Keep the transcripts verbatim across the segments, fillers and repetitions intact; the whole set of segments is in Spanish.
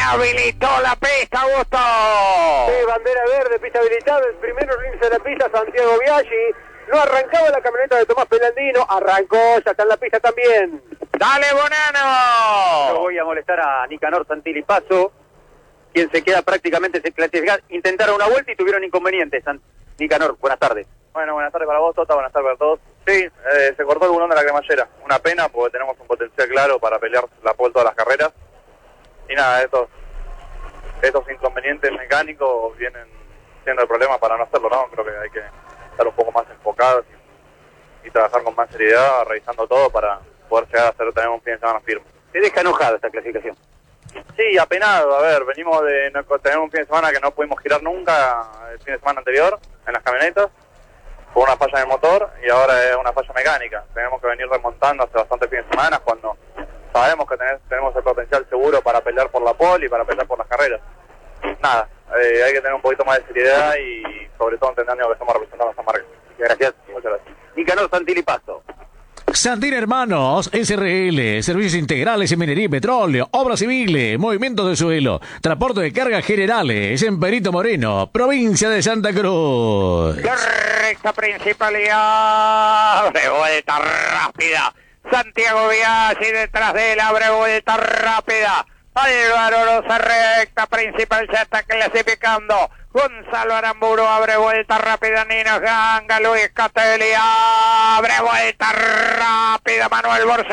habilitó la pista, Augusto. Sí, bandera verde, pista habilitada. El primero en irse a la pista, Santiago Biaggi. No arrancaba la camioneta de Tomás Pelandino, arrancó, ya está en la pista también. Dale, Bonano. No voy a molestar a Nicanor Santilipaso, quien se queda prácticamente sin clasificar. Intentaron una vuelta y tuvieron inconvenientes. Nicanor, buenas tardes. Bueno, buenas tardes para vos, Tota, buenas tardes para todos. Sí, eh, se cortó el bulón de la cremallera. Una pena porque tenemos un potencial claro para pelear la pole todas las carreras. Y nada, estos, estos inconvenientes mecánicos vienen siendo el problema para no hacerlo, ¿no? Creo que hay que estar un poco más enfocados y, y trabajar con más seriedad, revisando todo para poder llegar a hacer, tener un fin de semana firme. ¿Te deja enojado esta clasificación? Sí, apenado. A ver, venimos de no, tener un fin de semana que no pudimos girar nunca el fin de semana anterior en las camionetas, por una falla en el motor, y ahora es una falla mecánica. Tenemos que venir remontando hace bastantes fines de semana cuando sabemos que tenés, tenemos el potencial seguro para pelear por la pole y para pelear por las carreras. Nada, eh, hay que tener un poquito más de seriedad y sobre todo entendiendo que estamos representando a esta marca. Gracias. Muchas gracias. Nicanor Santilipaso. Santín Hermanos, S R L, servicios integrales en minería y petróleo, obras civiles, movimientos de suelo, transporte de cargas generales en Perito Moreno, provincia de Santa Cruz. La recta principal y abre vuelta rápida. Santiago Biaggi detrás de él, abre vuelta rápida. Álvaro Rosa, recta principal, ya está clasificando. Gonzalo Aramburu abre vuelta rápida, Nino Ganga, Luis Catelli abre vuelta rápida, Manuel Borges.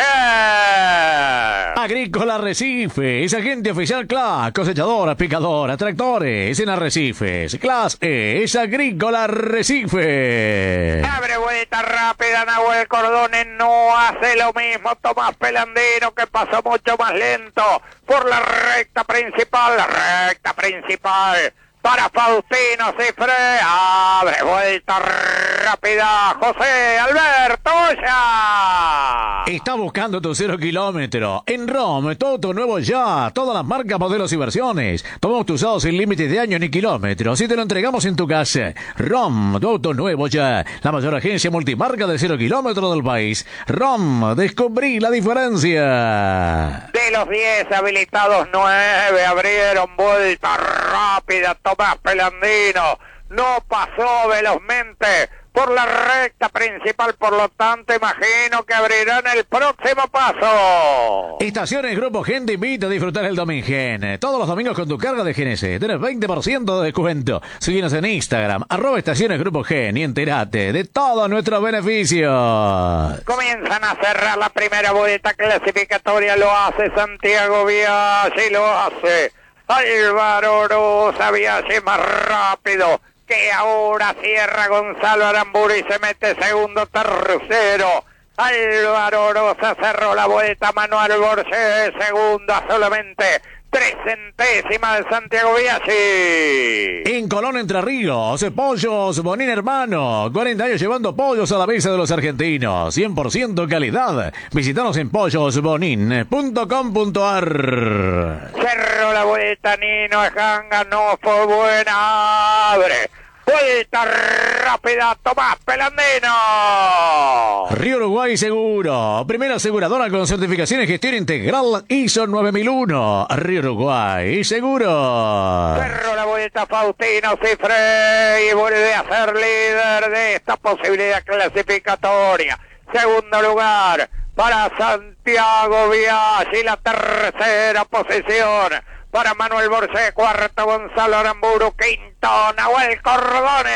Agrícola Arrecifes, agente oficial Class, cosechadoras, picadoras, tractores en Arrecifes. Class E es Agrícola Arrecifes. Abre vuelta rápida, Nahuel Cordones no hace lo mismo. Tomás Pelandino, que pasó mucho más lento por la recta principal, la recta principal. Para Faustino Cifre, abre vuelta rápida, José Alberto ya. Está buscando tu cero kilómetro. En ROM, todo tu nuevo ya. Todas las marcas, modelos y versiones. Tomamos tu usado sin límites de años ni kilómetros y te lo entregamos en tu casa. ROM, tu auto nuevo ya. La mayor agencia multimarca de cero kilómetros del país. ROM, descubrí la diferencia. De los diez habilitados, nueve abrieron vuelta rápida. Tomás Pelandino no pasó velozmente por la recta principal, por lo tanto imagino que abrirán el próximo paso. Estaciones Grupo Gen te invita a disfrutar el Domingen. Todos los domingos con tu carga de G N C tenés veinte por ciento de descuento. Síguenos en Instagram, arroba Estaciones Grupo Gen, y entérate de todos nuestros beneficios. Comienzan a cerrar la primera vuelta clasificatoria, lo hace Santiago Biaggi, lo hace Álvaro Rosa. Biaggi más rápido, que ahora cierra Gonzalo Aramburu y se mete segundo, tercero. Álvaro Rosa cerró la vuelta, Manuel Borges segundo a solamente tres centésimas de Santiago Biaggi. En Colón, Entre Ríos, Pollos Bonín Hermano, cuarenta años llevando pollos a la mesa de los argentinos, cien por ciento calidad. Visítanos en pollos bonín punto com punto a r. Cerró la vuelta Nino Ganga, no fue buena, abre vuelta rápida, Tomás Pelandino. Río Uruguay Seguro, primera aseguradora con certificación en gestión integral I S O nueve mil uno. Río Uruguay Seguro. Cerró la vuelta Faustino Cifre y vuelve a ser líder de esta posibilidad clasificatoria. Segundo lugar para Santiago Biaggi, la tercera posición para Manuel Borges, cuarto Gonzalo Aramburu, quinto Nahuel Cordones.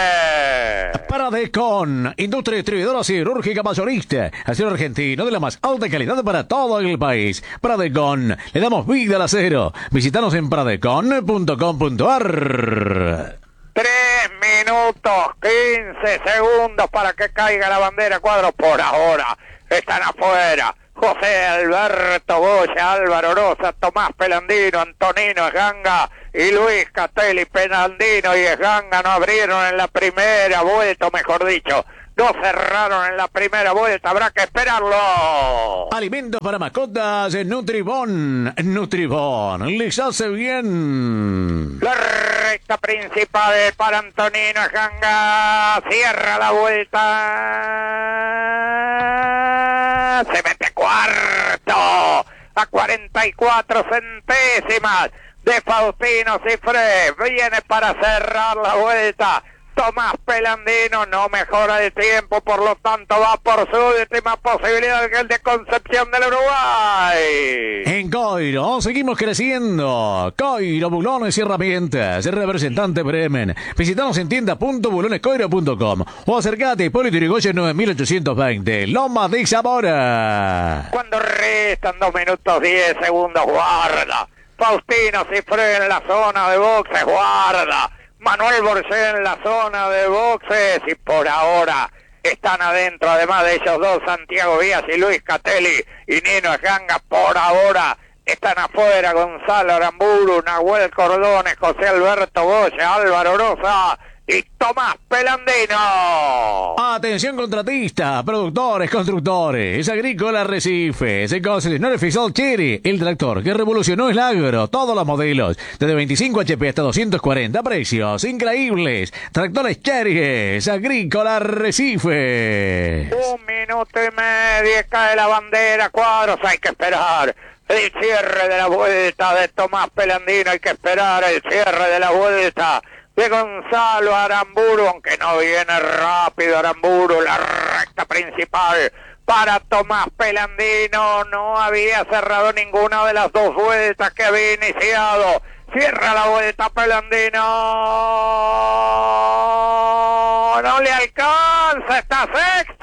Para Decon, industria distribuidora siderúrgica mayorista, acero argentino de la más alta calidad para todo el país. Para Decon, le damos vida al acero. Visítanos en paradecon punto com punto a r. Tres minutos, quince segundos para que caiga la bandera. Cuadros por ahora están afuera. José Alberto Goya, Álvaro Rosa, Tomás Pelandino, Antonino Esganga y Luis Catelli. Pelandino y Esganga no abrieron en la primera vuelta, o mejor dicho, no cerraron en la primera vuelta, habrá que esperarlo. Alimentos para mascotas, Nutribón. Nutribón, les hace bien. La recta principal para Antonino Esganga, cierra la vuelta, se mete cuarto a cuarenta y cuatro centésimas de Faustino Cifré. Viene para cerrar la vuelta Tomás Pelandino, no mejora el tiempo, por lo tanto va por su última posibilidad, que el de Concepción del Uruguay. En Coiro seguimos creciendo. Coiro, bulones y herramientas. Representante Bremen. Visitanos en tienda punto bulones coiro punto com o acercate a Hipólito Yrigoyen nueve mil ochocientos veinte, Loma de Zamora. Cuando restan dos minutos diez segundos, guarda. Faustino Cifré en la zona de boxes, guarda. Manuel Borges en la zona de boxes, y por ahora están adentro, además de ellos dos, Santiago Vías y Luis Catelli, y Nino Esganga por ahora están afuera. Gonzalo Aramburu, Nahuel Cordones, José Alberto Goya, Álvaro Rosa y Tomás Pelandino. Atención contratistas, productores, constructores, Agrícola Arrecifes, concesionario Fisal Cherry, el tractor que revolucionó el agro, todos los modelos, desde veinticinco H P hasta doscientos cuarenta, precios increíbles. Tractores Cherry, Agrícola Arrecifes. Un minuto y medio, cae la bandera, cuadros, hay que esperar el cierre de la vuelta de Tomás Pelandino, hay que esperar el cierre de la vuelta de Gonzalo Aramburu, aunque no viene rápido Aramburu, la recta principal para Tomás Pelandino, no había cerrado ninguna de las dos vueltas que había iniciado. Cierra la vuelta Pelandino, no le alcanza, está sexto.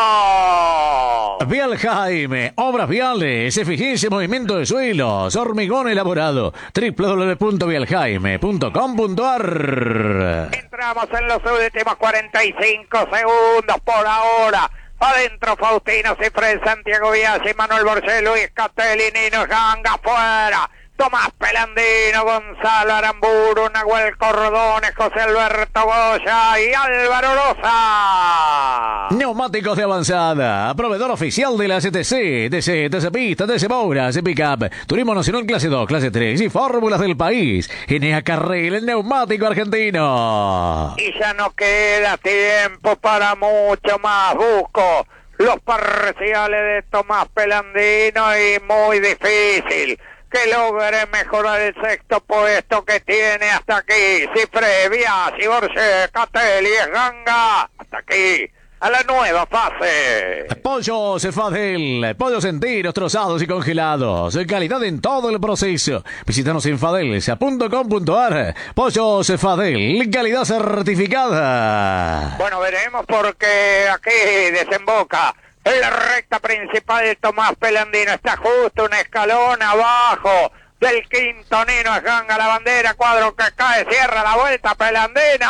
Vial Jaime, obras viales, eficiencia y movimiento de suelos, hormigón elaborado, doble u doble u doble u punto vial jaime punto com punto a r. Entramos en los últimos cuarenta y cinco segundos por ahora. Adentro Faustino Cifré, Santiago Vías y Manuel Borges, Luis Catelli, Nino Esganga afuera. Tomás Pelandino, Gonzalo Aramburu, Nahuel Cordones, José Alberto Goya y Álvaro Rosa. Neumáticos de avanzada, proveedor oficial de la C T C, T C, T C Pista, T C Bouras, T C Pickup, Turismo Nacional Clase dos, Clase tres y fórmulas del país. Enea Carril, el neumático argentino. Y ya no queda tiempo para mucho más. Busco los parciales de Tomás Pelandino y muy difícil que logre mejorar el sexto puesto que tiene hasta aquí. Cifré, Vías y Borges, Catelli, Esganga, hasta aquí, a la nueva fase. Pollo Cefadel, pollos enteros, trozados y congelados, calidad en todo el proceso. Visítanos en fadelsa punto com punto a r. Pollo Cefadel, calidad certificada. Bueno, veremos porque aquí desemboca en la recta principal. Tomás Pelandino está justo un escalón abajo del quinto Nino Esganga, la bandera, cuadro que cae, cierra la vuelta Pelandino,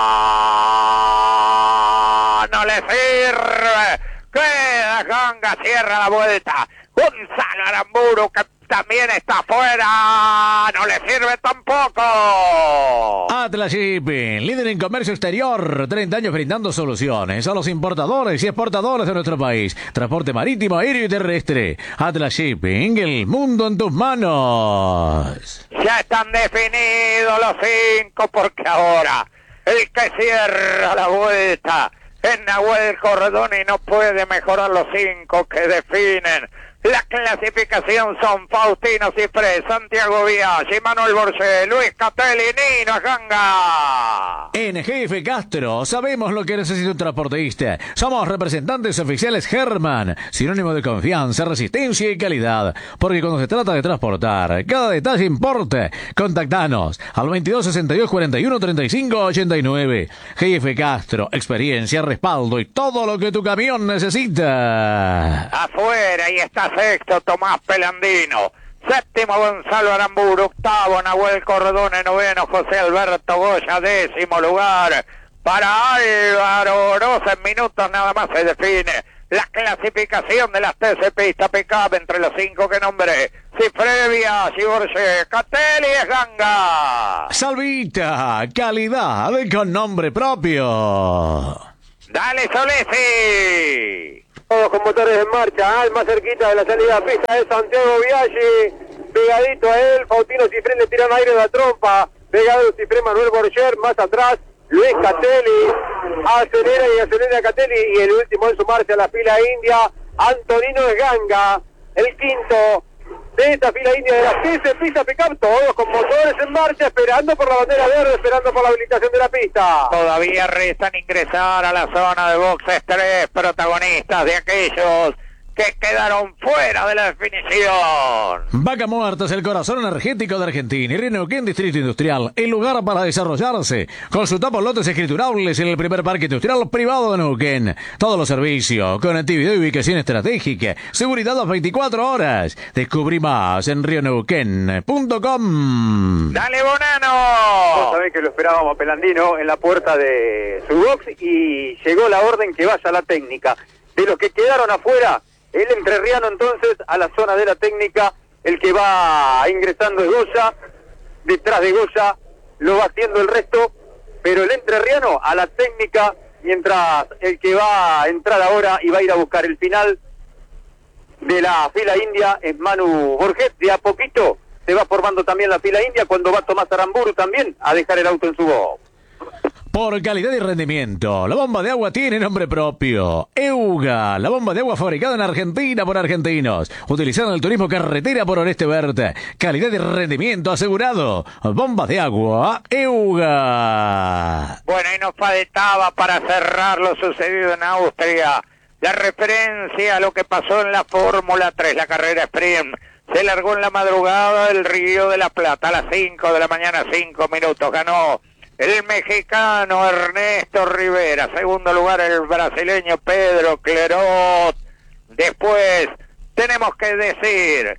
no le sirve, queda Esganga, cierra la vuelta. Gonzalo Aramburu, que también está afuera, no le sirve tampoco. Atlas Shipping, líder en comercio exterior, treinta años brindando soluciones a los importadores y exportadores de nuestro país. Transporte marítimo, aéreo y terrestre. Atlas Shipping, el mundo en tus manos. Ya están definidos los cinco, porque ahora el que cierra la vuelta es Nahuel Cordón y no puede mejorar los cinco que definen la clasificación. Son Faustino Cifré, Santiago Vías y Manuel Borges, Luis Catelli, Nino Esganga. En G F Castro sabemos lo que necesita un transportista. Somos representantes oficiales Herman, sinónimo de confianza, resistencia y calidad. Porque cuando se trata de transportar, cada detalle importa. Contactanos al veintidós sesenta y dos cuarenta y uno treinta y cinco ochenta y nueve. G F Castro, experiencia, respaldo y todo lo que tu camión necesita. Afuera, y está sexto Tomás Pelandino, séptimo Gonzalo Aramburu, octavo Nahuel Cordones, noveno José Alberto Goya, décimo lugar para Álvaro Rosa. En minutos nada más se define la clasificación de las T C Pista Pickup entre los cinco que nombré: Cifré, Vías y Borges, Catelli, Esganga. Salvita, calidad con nombre propio. Dale, Solesi. Todos con motores en marcha, al más cerquita de la salida a pista es Santiago Biaggi, pegadito a él, Faustino Cifré le tiran aire de la trompa, pegado Cifré, Manuel Borger, más atrás, Luis Catelli, acelera y acelera Catelli, y el último en sumarse a la fila india, Antonino Esganga, el quinto, de esta fila india de la T C Pista Pickup, todos con motores en marcha, esperando por la bandera verde, esperando por la habilitación de la pista. Todavía restan ingresar a la zona de boxes tres protagonistas de aquellos que quedaron fuera de la definición. Vaca Muerta es el corazón energético de Argentina y Río Neuquén Distrito Industrial, el lugar para desarrollarse, con sus tapos lotes escriturables en el primer parque industrial privado de Neuquén. Todos los servicios, conectividad y ubicación estratégica, seguridad las veinticuatro horas. Descubrí más en río neuquén punto com. ¡Dale, Bonano! Vos sabés que lo esperábamos a Pelandino en la puerta de su box y llegó la orden que vaya a la técnica. De los que quedaron afuera, el entrerriano entonces a la zona de la técnica, el que va ingresando es Goya, detrás de Goya lo va haciendo el resto, pero el entrerriano a la técnica, mientras el que va a entrar ahora y va a ir a buscar el final de la fila india es Manu Borges. De a poquito se va formando también la fila india cuando va Tomás Aramburu también a dejar el auto en su box. Por calidad y rendimiento, la bomba de agua tiene nombre propio. EUGA, la bomba de agua fabricada en Argentina por argentinos, utilizada en el turismo carretera por Oreste Verde. Calidad y rendimiento asegurado. Bomba de agua EUGA. Bueno, y nos faltaba para cerrar lo sucedido en Austria la referencia a lo que pasó en la Fórmula tres, la carrera sprint. Se largó en la madrugada del Río de la Plata a las cinco de la mañana, cinco minutos. Ganó el mexicano Ernesto Rivera. Segundo lugar el brasileño Pedro Clerot. Después tenemos que decir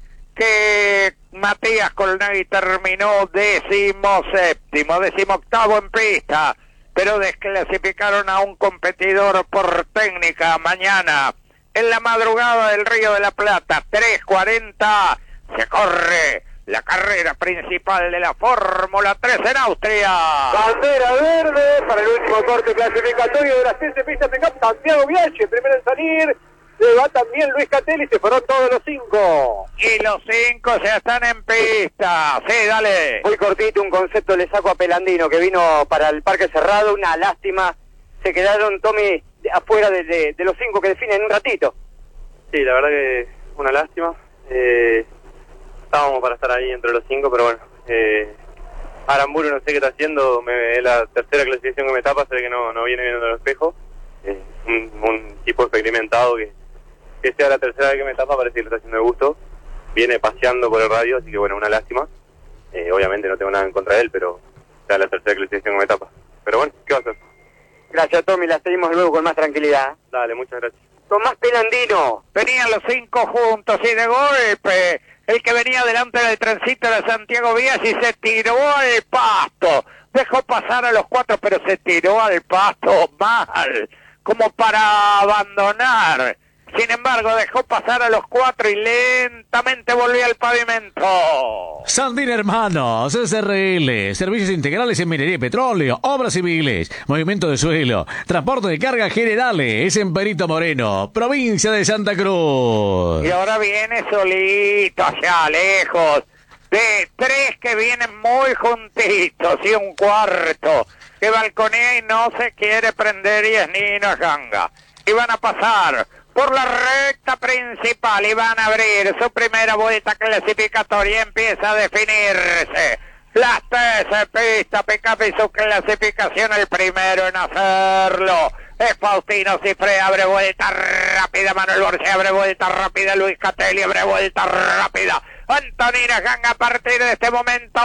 que Matías Colnaghi terminó décimo séptimo, décimo octavo en pista, pero desclasificaron a un competidor por técnica. Mañana en la madrugada del Río de la Plata, tres cuarenta, se corre la carrera principal de la Fórmula tres en Austria. Bandera verde para el último corte clasificatorio de la T C Pista Pickup. Santiago Biachi, primero en salir. Se va también Luis Catelli, se fueron todos los cinco. Y los cinco ya están en pista. Sí, dale. Muy cortito, un concepto le saco a Pelandino, que vino para el parque cerrado. Una lástima. Se quedaron, Tommy, afuera de, de, de los cinco que definen un ratito. Sí, la verdad que una lástima. Eh... Estábamos para estar ahí entre los cinco, pero bueno, eh, Aramburu no sé qué está haciendo, me, es la tercera clasificación que me tapa, sé que no, no viene viendo el espejo, eh, un, un tipo experimentado que, que sea la tercera vez que me tapa, parece que lo está haciendo de gusto, viene paseando por el radio, así que bueno, una lástima, eh, obviamente no tengo nada en contra de él, pero sea la tercera clasificación que me tapa, pero bueno, ¿qué va a hacer? Gracias, Tommy, la seguimos luego con más tranquilidad. Dale, muchas gracias. Tomás Pelandino. Venían los cinco juntos y de golpe el que venía delante del trencito de Santiago Biachi se tiró al pasto. Dejó pasar a los cuatro, pero se tiró al pasto mal, como para abandonar. Sin embargo, dejó pasar a los cuatro y lentamente volvió al pavimento. Sandín Hermanos, S R L, servicios integrales en minería y petróleo, obras civiles, movimiento de suelo, transporte de cargas generales, en Perito Moreno, provincia de Santa Cruz. Y ahora viene solito, allá lejos, de tres que vienen muy juntitos y un cuarto que balconea y no se quiere prender y es Nino Ganga. Y van a pasar por la recta principal y van a abrir su primera vuelta clasificatoria. Empieza a definirse las T C Pista Pickup y su clasificación. El primero en hacerlo es Faustino Cifré, abre vuelta rápida. Manuel Borges abre vuelta rápida. Luis Catelli abre vuelta rápida. Antonina Ganga a partir de este momento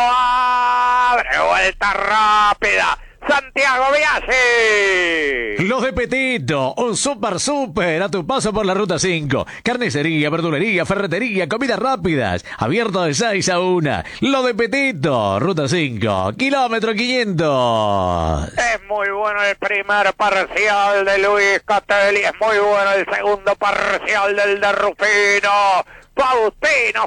abre vuelta rápida. Santiago Biachi. Los de Petito, un super super a tu paso por la ruta cinco. Carnicería, verdulería, ferretería, comidas rápidas. Abierto de seis a una. Lo de Petito, ruta cinco, kilómetro quinientos. Es muy bueno el primer parcial de Luis Catelli. Es muy bueno el segundo parcial del de Rufino. Faustino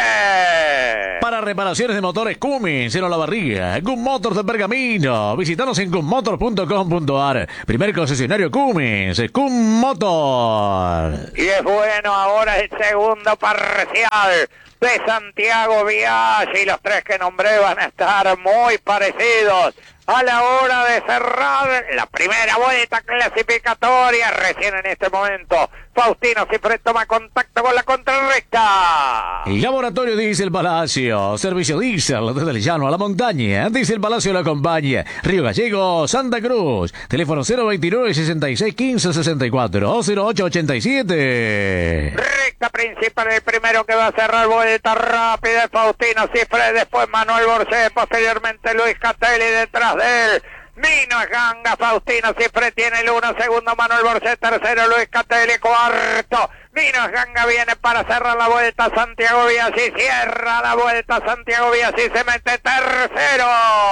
Cifré. Para reparaciones de motores Cummins en Olavarría, Gun Motors de Pergamino. Visítanos en gun motor punto com punto a r. Primer concesionario Cummins, Gun Motor. Y es bueno ahora el segundo parcial de Santiago Biaggi. Los tres que nombré van a estar muy parecidos a la hora de cerrar la primera vuelta clasificatoria. Recién en este momento Faustino Cifré toma contacto con la contrarrecta. Laboratorio Diesel Palacio, servicio Diesel desde el llano a la montaña. Diesel Palacio lo acompaña. Río Gallego, Santa Cruz. Teléfono cero veintinueve, sesenta y seis, quince, sesenta y cuatro o cero ocho ochenta y siete. Recta principal, el primero que va a cerrar vuelta rápida es Faustino Cifré, después Manuel Borges, posteriormente Luis Catelli detrás de él. Nino Ganga, Faustino Cifré tiene el uno, segundo Manuel Borges, tercero Luis Catelli, cuarto Nino Ganga viene para cerrar la vuelta. Santiago Biaggi cierra la vuelta. Santiago Biaggi se mete tercero.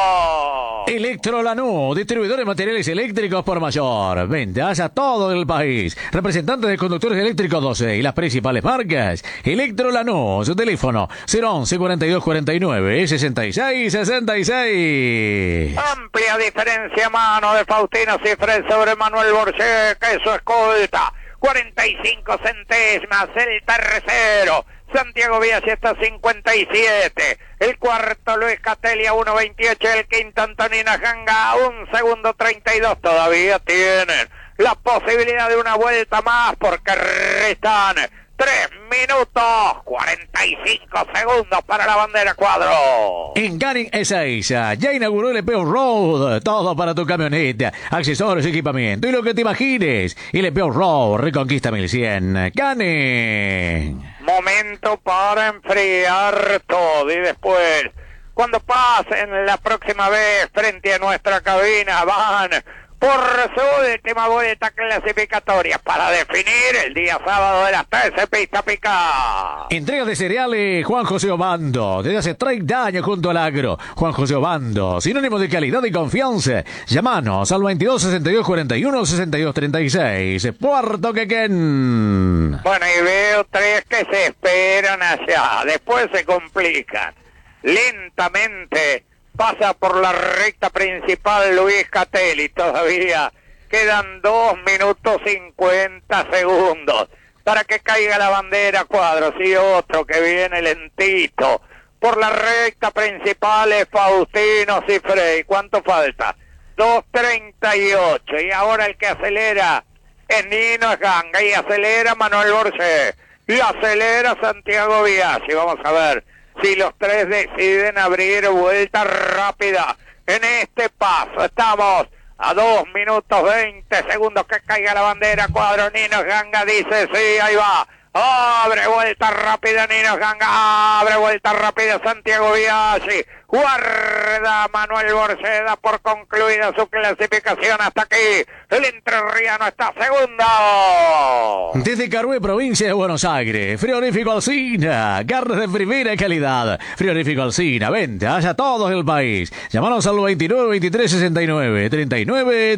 Electro Lanús, distribuidores de materiales eléctricos por mayor. Ventas a todo el país. Representantes de conductores eléctricos doce y las principales marcas. Electro Lanús, teléfono cero once, cuarenta y dos, cuarenta y nueve, sesenta y seis, sesenta y seis. Amplia diferencia mano de Faustino Cifré sobre Manuel Borges, que es su escolta. cuarenta y cinco centésimas el tercero. Santiago Biaggi está a cincuenta y siete. El cuarto Luis Catelli a uno veintiocho. El quinto Antonino Ganga a un segundo treinta y dos. Todavía tienen la posibilidad de una vuelta más porque restan tres minutos cuarenta y cinco segundos para la bandera cuadro. En Canning Ezeiza ya inauguró el E P Road, todo para tu camioneta, accesorios, equipamiento y lo que te imagines. El E P Road Reconquista mil cien. Canning. Momento para enfriar todo y después, cuando pasen la próxima vez frente a nuestra cabina, van por su última vuelta clasificatoria para definir el día sábado de las trece pista picada. Entrega de cereales Juan José Obando, desde hace treinta años junto al agro. Juan José Obando, sinónimo de calidad y confianza. Llámanos al veintidós, sesenta y dos, cuarenta y uno, sesenta y dos, treinta y seis. Puerto Quequén. Bueno, y veo tres que se esperan allá, después se complican. Lentamente pasa por la recta principal Luis Catelli. Todavía quedan dos minutos cincuenta segundos para que caiga la bandera cuadros. Y otro que viene lentito por la recta principal es Faustino Cifré. ¿Cuánto falta? dos treinta y ocho. Y ahora el que acelera es Nino Ganga y acelera Manuel Borges. Y acelera Santiago Biaggi. Vamos a ver si los tres deciden abrir vuelta rápida en este paso. Estamos a dos minutos veinte segundos que caiga la bandera cuadro. Nino Ganga dice sí, ahí va. Abre vuelta rápida Nino Ganga, abre vuelta rápida Santiago Biaggi. Guarda Manuel Borges, da por concluida su clasificación hasta aquí. El entrerriano está segundo. Desde Carué, provincia de Buenos Aires, Frigorífico Alsina, carnes de primera calidad. Frigorífico Alsina, ventas a todo el país. Llámanos al veintinueve, veintitrés, sesenta y nueve, treinta y nueve,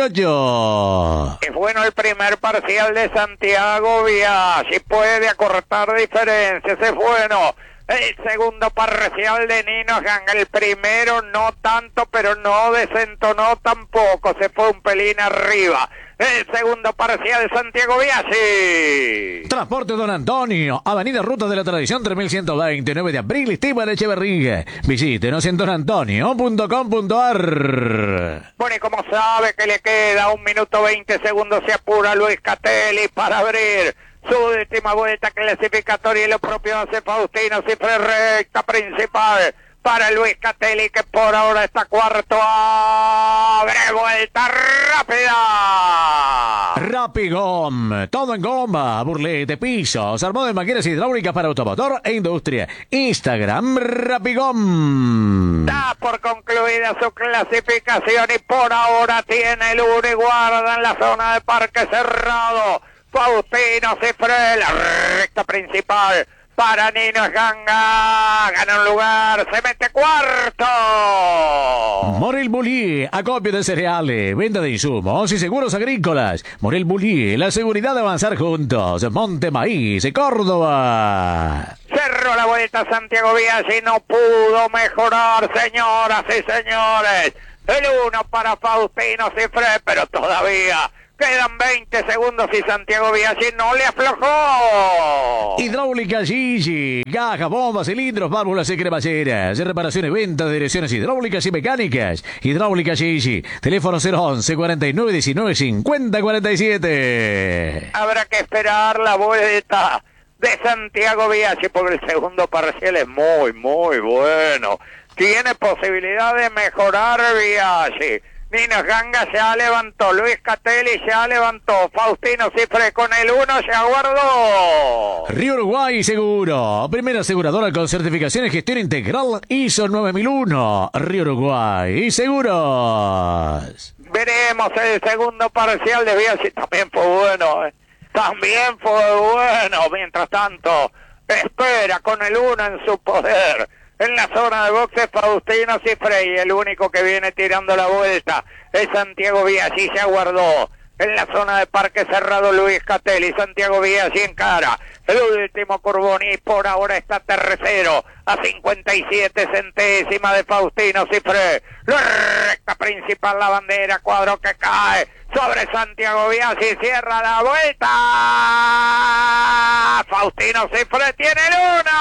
dieciocho. Es bueno el primer parcial de Santiago Biaggi, puede acortar diferencias, es bueno. El segundo parcial de Nino Ganga, el primero no tanto, pero no desentonó tampoco, se fue un pelín arriba. El segundo parcial de Santiago Biaggi. Transporte Don Antonio, Avenida Ruta de la Tradición tres mil ciento veinte, nueve de abril, Esteban Echeverría. Visítenos en don antonio punto com punto a r. Bueno, y como sabe que le queda un minuto veinte segundos, se apura Luis Catelli para abrir su última vuelta clasificatoria y lo propio hace Faustino Cifré, recta principal para Luis Catelli, que por ahora está cuarto. ¡Abre vuelta rápida! Rapigom, todo en goma, burlete, pisos, armado de máquinas hidráulicas para automotor e industria. Instagram Rapigom. Da por concluida su clasificación y por ahora tiene el uno y guarda en la zona de parque cerrado Faustino Cifré, la recta principal para Nino Ganga, gana un lugar, se mete cuarto. Morel Bullier, acopio de cereales, venta de insumos y seguros agrícolas. Morel Bullier, la seguridad de avanzar juntos. Monte Maíz, Córdoba. Cerró la vuelta Santiago Biaggi, no pudo mejorar, señoras y señores. El uno para Faustino Cifré, pero todavía Quedan veinte segundos y Santiago Biaggi no le aflojó. Hidráulica Gigi, cajas, bombas, cilindros, válvulas y cremalleras, reparación y venta de direcciones hidráulicas y mecánicas. Hidráulica Gigi, teléfono cero once, cuarenta y nueve, diecinueve, cincuenta, cuarenta y siete. Habrá que esperar la vuelta de Santiago Biaggi porque el segundo parcial es muy, muy bueno. Tiene posibilidad de mejorar Biaggi. Nino Ganga ya levantó, Luis Catelli ya levantó, Faustino Cifre con el uno se aguardó. Río Uruguay Seguro, primera aseguradora con certificación y gestión integral I S O nueve mil uno. Río Uruguay Seguros. Veremos el segundo parcial de Biaggi, también fue bueno, ¿eh? También fue bueno. Mientras tanto, espera con el uno en su poder. En la zona de boxes, Faustino Cifre, y el único que viene tirando la vuelta es Santiago Biaggi, se aguardó. En la zona de parque cerrado, Luis Catelli, Santiago Biaggi en cara. El último Curboni por ahora está tercero a cincuenta y siete centésimas de Faustino Cifre. La recta principal, la bandera, cuadro que cae sobre Santiago Biaggi, cierra la vuelta. Faustino Cifre tiene el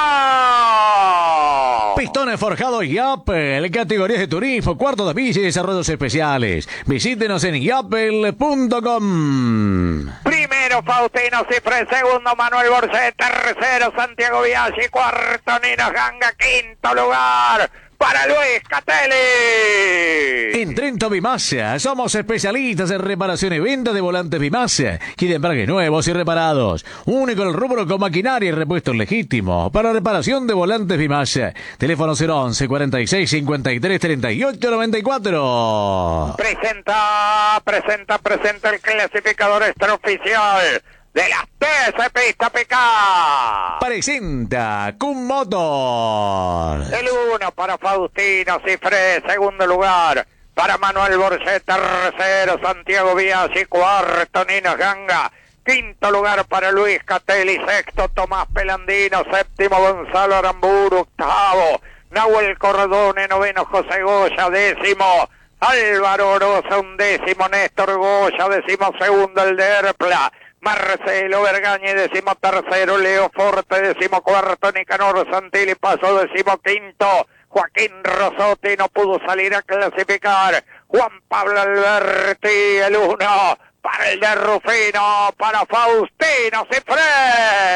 uno. Pistones forjados Yapel, categorías de turismo, cuarto de villa y desarrollos especiales. Visítenos en yapel punto com. Primero Faustino Cifre, segundo Manuel Borset, tercero Santiago Biaggi, cuarto Nino Ganga, quinto lugar para Luis Catelli. En Trento Bimasa, somos especialistas en reparación y venta de volantes Bimasa y de embragues nuevos y reparados. Único el rubro con maquinaria y repuestos legítimos para reparación de volantes Bimasa. Teléfono cero once, cuarenta y seis, cincuenta y tres, treinta y ocho, noventa y cuatro. Presenta, presenta, presenta el clasificador extraoficial de las T C Pista P K. Presenta Kun Motor. El uno para Faustino Cifre, segundo lugar para Manuel Borset, tercero Santiago Biaggi, cuarto Nino Ganga, quinto lugar para Luis Catelli, sexto Tomás Pelandino, séptimo Gonzalo Aramburu, octavo Nahuel Cordone, noveno José Goya, décimo Álvaro Oroza, undécimo Néstor Goya, décimo segundo el de Erpla, Marcelo Bergañi, décimo tercero, Leo Forte, décimo cuarto, Nicanor Santilli, pasó décimo quinto, Joaquín Rosotti no pudo salir a clasificar, Juan Pablo Alberti, el uno, para el de Rufino, para Faustino Cifre.